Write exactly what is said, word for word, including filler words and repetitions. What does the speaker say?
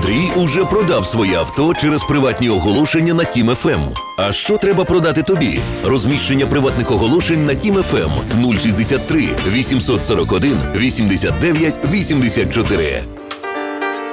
Андрій уже продав своє авто через приватні оголошення на Тім еф ем. А що треба продати тобі? Розміщення приватних оголошень на Тім еф ем нуль шістдесят три вісімсот сорок один вісімдесят дев'ять вісімдесят чотири.